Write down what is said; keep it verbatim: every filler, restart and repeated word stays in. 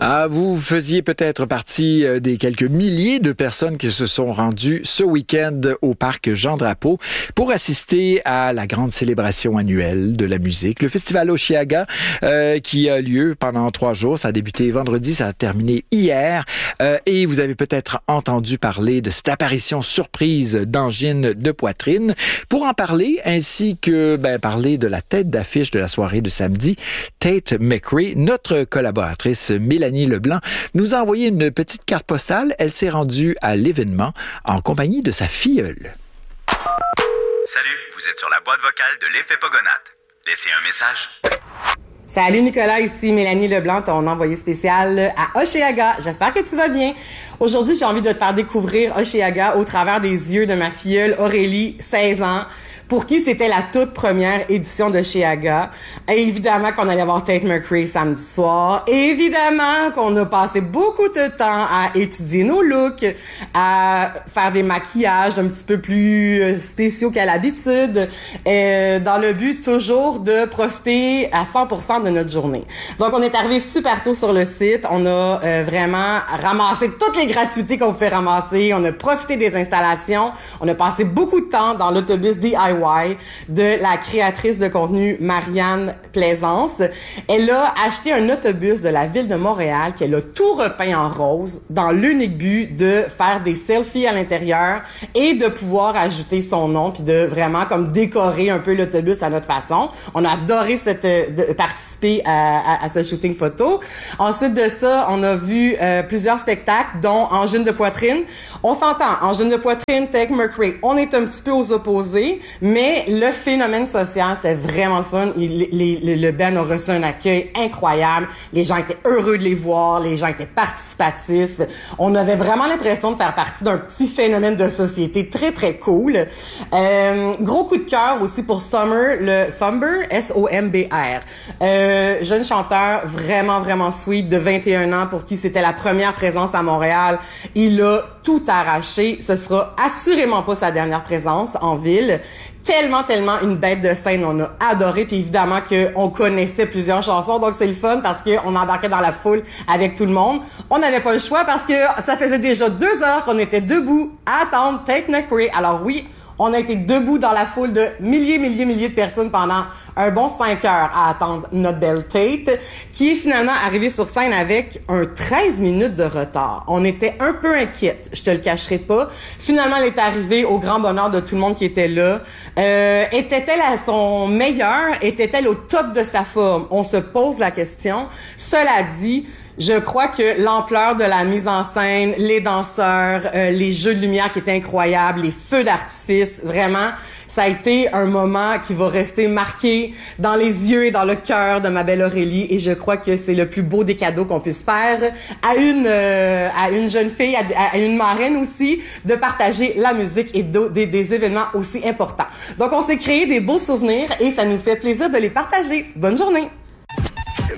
Ah, vous faisiez peut-être partie des quelques milliers de personnes qui se sont rendues ce week-end au parc Jean-Drapeau pour assister à la grande célébration annuelle de la musique, le festival Osheaga, euh, qui a lieu pendant trois jours. Ça a débuté vendredi, ça a terminé hier. Euh, et vous avez peut-être entendu parler de cette apparition surprise d'angine de poitrine. Pour en parler, ainsi que ben, parler de la tête d'affiche de la soirée de samedi, Tate McRae, notre collaboratrice Mélanie Leblanc, nous a envoyé une petite carte postale. Elle s'est rendue à l'événement en compagnie de sa filleule. Salut, vous êtes sur la boîte vocale de l'Effet Pogonate. Laissez un message. Salut Nicolas, ici Mélanie Leblanc, ton envoyé spécial à Osheaga. J'espère que tu vas bien. Aujourd'hui, j'ai envie de te faire découvrir Osheaga au travers des yeux de ma filleule Aurélie, seize ans, pour qui c'était la toute première édition de Osheaga. Et évidemment qu'on allait voir Tate McRae samedi soir. Et évidemment qu'on a passé beaucoup de temps à étudier nos looks, à faire des maquillages un petit peu plus spéciaux qu'à l'habitude, euh, dans le but toujours de profiter à cent pour cent de notre journée. Donc, on est arrivé super tôt sur le site. On a euh, vraiment ramassé toutes les gratuités qu'on pouvait ramasser. On a profité des installations. On a passé beaucoup de temps dans l'autobus D I Y de la créatrice de contenu Marianne Plaisance. Elle a acheté un autobus de la ville de Montréal qu'elle a tout repeint en rose dans l'unique but de faire des selfies à l'intérieur et de pouvoir ajouter son nom puis de vraiment comme décorer un peu l'autobus à notre façon. On a adoré cette de participer à, à, à ce shooting photo. Ensuite de ça, on a vu euh, plusieurs spectacles, dont Angine de poitrine. On s'entend, Angine de poitrine, Tate McRae, on est un petit peu aux opposés, mais le phénomène social, c'était vraiment le fun. Il, les, les, le band a reçu un accueil incroyable. Les gens étaient heureux de les voir, les gens étaient participatifs. On avait vraiment l'impression de faire partie d'un petit phénomène de société très, très cool. Euh, gros coup de cœur aussi pour Summer, le Somber, S O M B R. Euh, jeune chanteur vraiment, vraiment sweet de vingt et un ans pour qui c'était la première présence à Montréal. Il a tout arraché. Ce sera assurément pas sa dernière présence en ville. Tellement, tellement une bête de scène. On a adoré. Puis évidemment qu'on connaissait plusieurs chansons. Donc c'est le fun parce qu'on embarquait dans la foule avec tout le monde. On n'avait pas le choix parce que ça faisait déjà deux heures qu'on était debout à attendre Tate McRae. Alors oui, on a été debout dans la foule de milliers, milliers, milliers de personnes pendant un bon cinq heures à attendre notre belle Tate, qui est finalement arrivée sur scène avec un treize minutes de retard. On était un peu inquiètes, je te le cacherai pas. Finalement, elle est arrivée au grand bonheur de tout le monde qui était là. Euh, était-elle à son meilleur? Était-elle au top de sa forme? On se pose la question. Cela dit, je crois que l'ampleur de la mise en scène, les danseurs, euh, les jeux de lumière qui étaient incroyables, les feux d'artifice, vraiment, ça a été un moment qui va rester marqué dans les yeux et dans le cœur de ma belle Aurélie. Et je crois que c'est le plus beau des cadeaux qu'on puisse faire à une euh, à une jeune fille, à, à une marraine aussi, de partager la musique et de, des, des événements aussi importants. Donc, on s'est créé des beaux souvenirs et ça nous fait plaisir de les partager. Bonne journée!